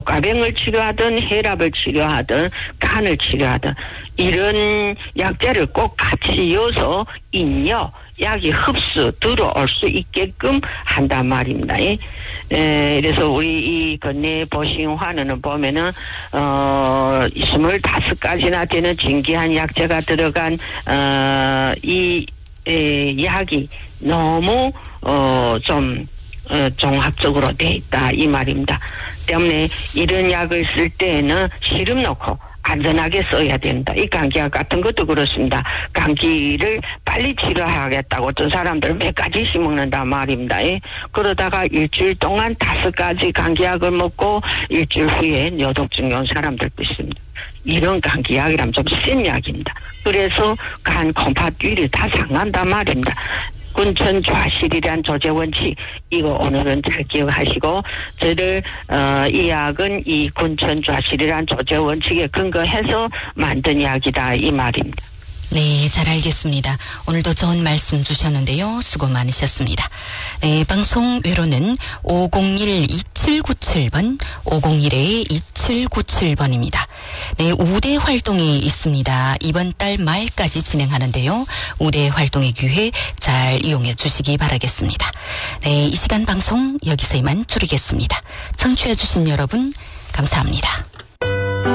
과병을 치료하든 혈압을 치료하든 간을 치료하든 이런 약재를 꼭 같이 이어서 인여 약이 흡수 들어올 수 있게끔 한단 말입니다. 그래서 우리 이 건내 보신환원을 보면은 25가지나 되는 진귀한 약재가 들어간 이 약이 너무 좀 종합적으로 돼 있다 이 말입니다. 때문에 이런 약을 쓸 때에는 시름 넣고 안전하게 써야 된다. 이 감기약 같은 것도 그렇습니다. 감기를 빨리 치료하겠다고 어떤 사람들 몇 가지씩 먹는단 말입니다. 그러다가 일주일 동안 5가지 감기약을 먹고 일주일 후에 뇌독증이 온 사람들도 있습니다. 이런 감기약이라면 좀 센 약입니다. 그래서 간, 콩팥, 위를 다 상한단 말입니다. 군천 좌실이란 조제 원칙 이거 오늘은 잘 기억하시고 저희들 이 약은 이 군천 좌실이란 조제 원칙에 근거해서 만든 약이다 이 말입니다. 네, 잘 알겠습니다. 오늘도 좋은 말씀 주셨는데요. 수고 많으셨습니다. 네, 방송 외로는 501-2797번, 501-2797번입니다. 네, 우대 활동이 있습니다. 이번 달 말까지 진행하는데요. 우대 활동의 기회 잘 이용해 주시기 바라겠습니다. 네, 이 시간 방송 여기서 이만 줄이겠습니다. 청취해 주신 여러분 감사합니다.